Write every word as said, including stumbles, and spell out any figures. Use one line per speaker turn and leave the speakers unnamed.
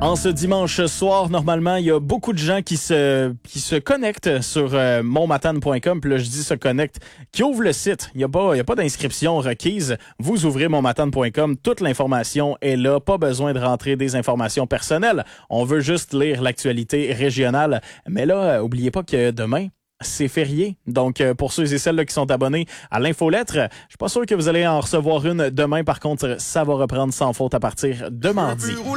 En ce dimanche soir, normalement, il y a beaucoup de gens qui se qui se connectent sur euh, monmatane point com. Puis là, je dis se connectent, qui ouvrent le site. Il n'y a pas, il y a pas d'inscription requise. Vous ouvrez monmatane point com. Toute l'information est là. Pas besoin de rentrer des informations personnelles. On veut juste lire l'actualité régionale. Mais là, euh, oubliez pas que demain, c'est férié. Donc, euh, pour ceux et celles là, qui sont abonnés à l'infolettre, je suis pas sûr que vous allez en recevoir une demain. Par contre, ça va reprendre sans faute à partir de mardi.